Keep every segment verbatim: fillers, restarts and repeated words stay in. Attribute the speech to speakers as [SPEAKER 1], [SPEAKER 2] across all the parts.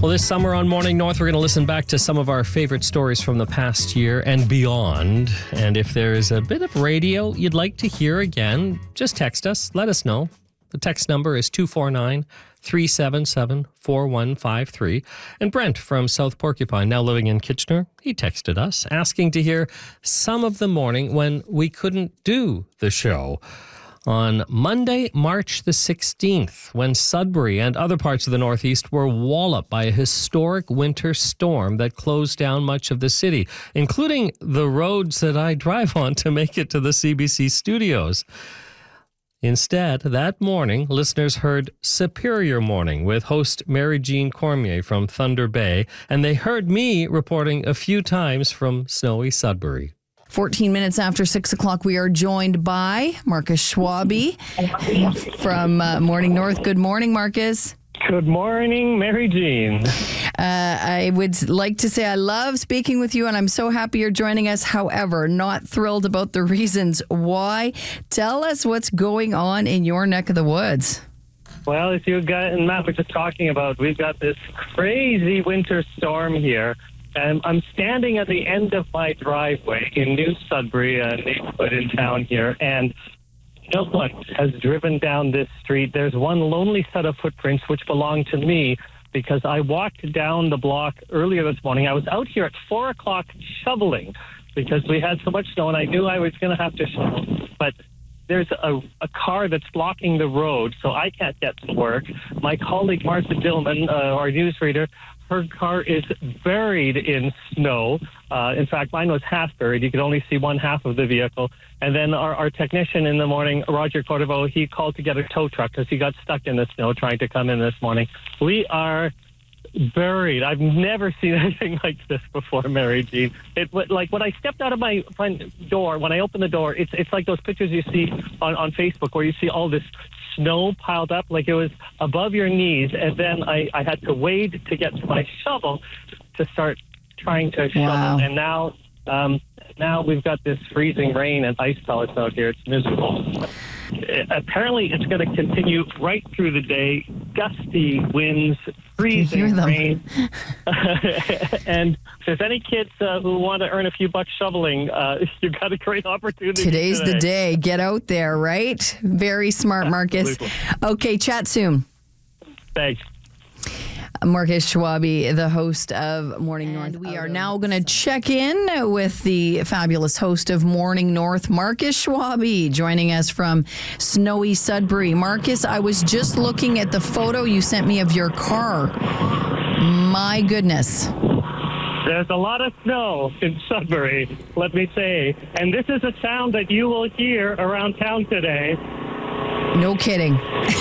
[SPEAKER 1] Well, this summer on Morning North, we're going to listen back to some of our favorite stories from the past year and beyond. And if there is a bit of radio you'd like to hear again, just text us. Let us know. The text number is two four nine, three seven seven, four one five three. And Brent from South Porcupine, now living in Kitchener, he texted us asking to hear some of the morning when we couldn't do the show. On Monday, March the sixteenth, when Sudbury and other parts of the Northeast were walloped by a historic winter storm that closed down much of the city, including the roads that I drive on to make it to the C B C studios. Instead, that morning, listeners heard Superior Morning with host Mary Jean Cormier from Thunder Bay, and they heard me reporting a few times from snowy Sudbury.
[SPEAKER 2] fourteen minutes after six o'clock, we are joined by Marcus Schwabe from uh, Morning North. Good morning, Marcus.
[SPEAKER 3] Good morning, Mary Jean.
[SPEAKER 2] Uh, I would like to say I love speaking with you, and I'm so happy you're joining us. However, not thrilled about the reasons why. Tell us what's going on in your neck of the woods.
[SPEAKER 3] Well, as you guys and Matt were just talking about, we've got this crazy winter storm here. And I'm standing at the end of my driveway in New Sudbury, a neighborhood in town here, and no one has driven down this street. There's one lonely set of footprints which belong to me because I walked down the block earlier this morning. I was out here at four o'clock shoveling because we had so much snow, and I knew I was going to have to shovel. But there's a, a car that's blocking the road, so I can't get to work. My colleague, Martha Dillman, uh, our newsreader, her car is buried in snow. Uh, in fact, mine was half buried. You could only see one half of the vehicle. And then our, our technician in the morning, Roger Cordovo, he called to get a tow truck because he got stuck in the snow trying to come in this morning. We are buried. I've never seen anything like this before, Mary Jean. It like when I stepped out of my front door, when I opened the door, it's it's like those pictures you see on, on Facebook where you see all this snow piled up like it was above your knees, and then I, I had to wade to get to my shovel to start trying to shovel.
[SPEAKER 2] Wow.
[SPEAKER 3] And now um, now we've got this freezing rain and ice pellets out here. It's miserable. It, apparently, it's going to continue right through the day. Gusty winds, freezing rain. And if there's any kids uh, who want to earn a few bucks shoveling, uh, you've got a great opportunity.
[SPEAKER 2] Today's
[SPEAKER 3] today.
[SPEAKER 2] the day. Get out there, right? Very smart, Marcus.
[SPEAKER 3] Absolutely.
[SPEAKER 2] Okay, chat soon.
[SPEAKER 3] Thanks.
[SPEAKER 2] Marcus Schwabe, the host of Morning North. We are now going to check in with the fabulous host of Morning North, Marcus Schwabe, joining us from snowy Sudbury. Marcus, I was just looking at the photo you sent me of your car. My goodness.
[SPEAKER 3] There's a lot of snow in Sudbury, let me say. And this is a sound that you will hear around town today.
[SPEAKER 2] No kidding.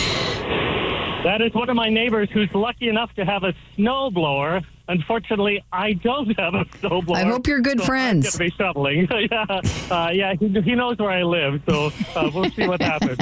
[SPEAKER 3] That is one of my neighbors who's lucky enough to have a snowblower. Unfortunately, I don't have a snowblower.
[SPEAKER 2] I hope you're good
[SPEAKER 3] so
[SPEAKER 2] friends.
[SPEAKER 3] I'm going to be shoveling. yeah, uh, yeah he, he knows where I live, so uh, we'll see what happens.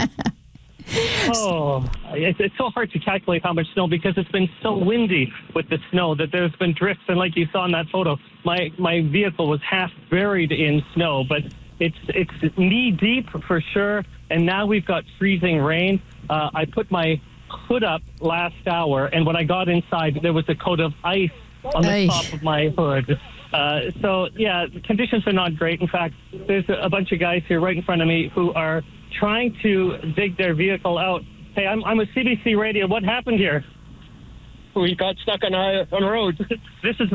[SPEAKER 3] Oh, it's, it's so hard to calculate how much snow because it's been so windy with the snow that there's been drifts. And like you saw in that photo, my, my vehicle was half buried in snow, but it's, it's knee deep for sure. And now we've got freezing rain. Uh, I put my hood up last hour, and when I got inside, there was a coat of ice on the
[SPEAKER 2] Aye.
[SPEAKER 3] top of my hood. Uh, so, yeah, the conditions are not great. In fact, there's a bunch of guys here right in front of me who are trying to dig their vehicle out. Hey, I'm, I'm with C B C Radio. What happened here? We got stuck on a on a road. This is